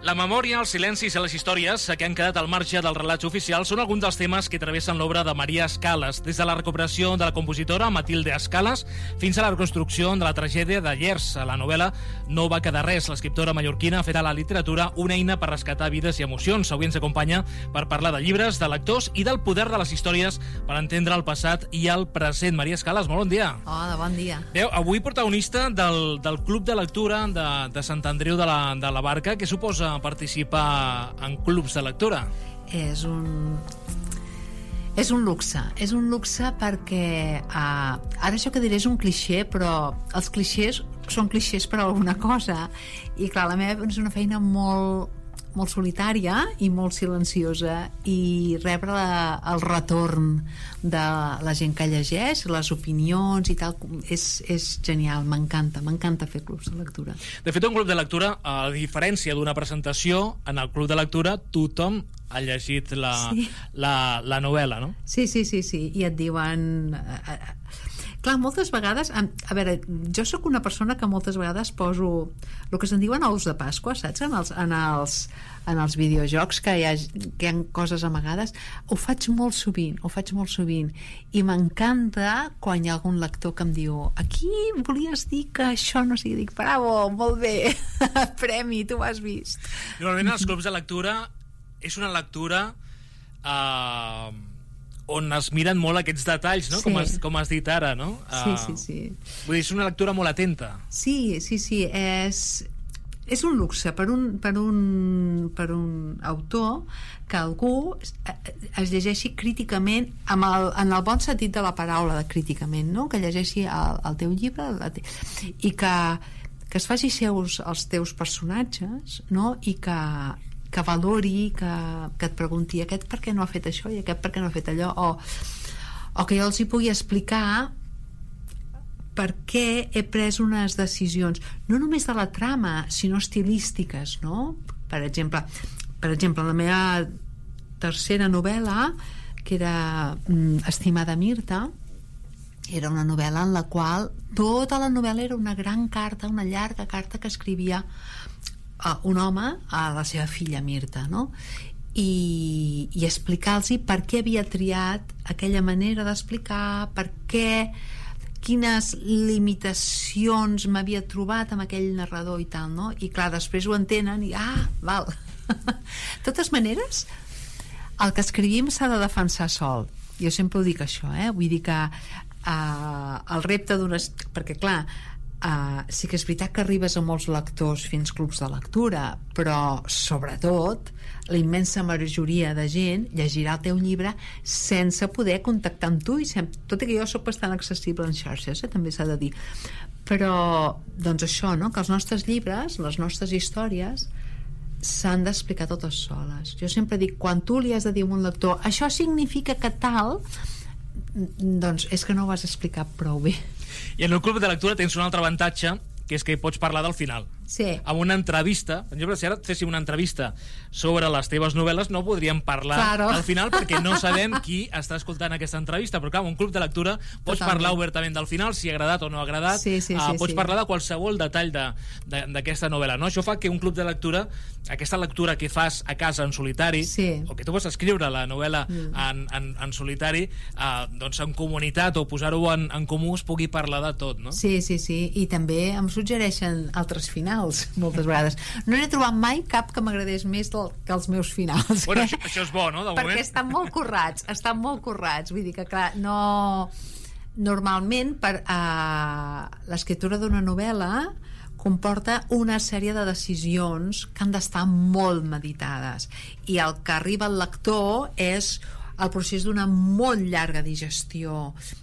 La memòria, els silencis i les històries que han quedat al marge dels relats oficials són alguns dels temes que travessen l'obra de Maria Escalas, des de la recuperació de la compositora Matilde Escalas fins a la reconstrucció de la tragèdia de Llers. A la novel·la no va quedar res. L'escriptora mallorquina ha fet a la literatura una eina per rescatar vides i emocions. Avui ens acompanya per parlar de llibres, de lectors i del poder de les històries per entendre el passat i el present. Maria Escalas, molt bon dia. Hola, bon dia. Bé, avui protagonista del Club de Lectura de Sant Andreu de la Barca. Què suposa participar en clubs de lectura? És un luxe perquè ara això que diré és un clixé, però els clixés són clixés per alguna cosa, i clar, la meva és una feina molt solitària i molt silenciosa, i rebre el retorn de la gent que llegeix, les opinions i tal, és genial, m'encanta fer clubs de lectura. De fet, un club de lectura, a diferència d'una presentació, en el club de lectura tothom ha llegit la novel·la, no? Sí, i et diuen... Clar, moltes vegades... A veure, jo sóc una persona que moltes vegades poso el que se'n diuen ous de Pasqua, saps? En els videojocs que hi ha coses amagades. Ho faig molt sovint, i m'encanta quan hi ha algun lector que em diu: aquí volies dir que això no sigui... Dic, bravo, molt bé, premi, tu ho has vist. Normalment els clubs de lectura és una lectura on es miren molt aquests detalls, no? Sí. Com has dit ara, no? Sí. Vull dir, és una lectura molt atenta. Sí, és un luxe per un autor que algú es llegeixi críticament, en el bon sentit de la paraula, de críticament, no? Que llegeixi el teu llibre i que es faci seus els teus personatges, no? I que valori, que et pregunti aquest per què no ha fet això i aquest per què no ha fet allò, o que jo els hi pugui explicar per què he pres unes decisions, no només de la trama, sinó estilístiques, no? Per exemple, la meva tercera novel·la, que era Estimada Mirta, era una novel·la en la qual tota la novel·la era una gran carta, una llarga carta que escrivia un home a la seva filla Mirta, no? I explicar-los per què havia triat aquella manera d'explicar, per què, quines limitacions m'havia trobat amb aquell narrador i tal, no? I clar, després ho entenen i val. De totes maneres, el que escrivim s'ha de defensar sol. Jo sempre ho dic, això, vull dir que el repte perquè clar, sí que és veritat que arribes a molts lectors fins clubs de lectura, però sobretot la immensa majoria de gent llegirà el teu llibre sense poder contactar amb tu, tot i que jo soc bastant accessible en xarxes, també s'ha de dir, però doncs això, no? Que els nostres llibres, les nostres històries s'han d'explicar totes soles. Jo sempre dic, quan tu li has de dir a un lector això significa que tal, doncs és que no ho vas explicar prou bé. I en el club de lectura tens un altre avantatge, que és que hi pots parlar del final. Sí. Amb una entrevista, per exemple, si ara et féssim una entrevista sobre les teves novel·les, no podríem parlar al final, perquè no sabem qui està escoltant aquesta entrevista, però clar, en un club de lectura pots parlar obertament del final, si ha agradat o no ha agradat, pots parlar de qualsevol detall d'aquesta novel·la, no? Això fa que un club de lectura, aquesta lectura que fas a casa en solitari, o que tu pots escriure la novel·la en solitari, doncs en comunitat, o posar-ho en comú, es pugui parlar de tot, no? Sí, i també em suggereixen altres finals moltes vegades. No n'he trobat mai cap que m'agradés més que els meus finals. Bueno, això és bo, no? De moment. Perquè estan molt currats, vull dir que clar, no... Normalment l'escriptura d'una novel·la comporta una sèrie de decisions que han d'estar molt meditades, i el que arriba al lector és el procés d'una molt llarga digestió,